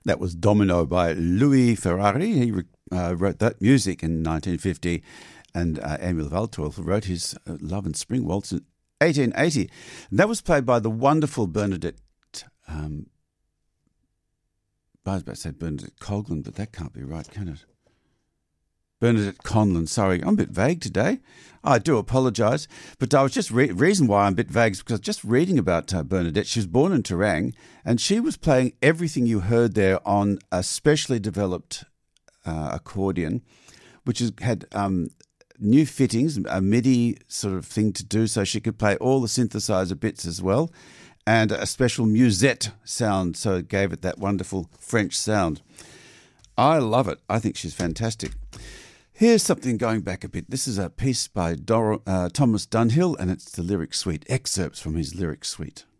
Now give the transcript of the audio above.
That was Domino by Louis Ferrari. He wrote that music in 1950, and Emil Waldteufel wrote his Love and Spring Waltz in 1880. And that was played by the wonderful Bernadette. I was about to say Bernadette Coghlan, but that can't be right, can it? Bernadette Conlon, sorry. I'm a bit vague today. I do apologise. But I was just reason why I'm a bit vague is because just reading about Bernadette. She was born in Terang, and she was playing everything you heard there on a specially developed accordion, which had new fittings, a MIDI sort of thing to do, so she could play all the synthesizer bits as well, and a special musette sound, so it gave it that wonderful French sound. I love it. I think she's fantastic. Here's something going back a bit. This is a piece by Thomas Dunhill, and it's the Lyric Suite, excerpts from his Lyric Suite.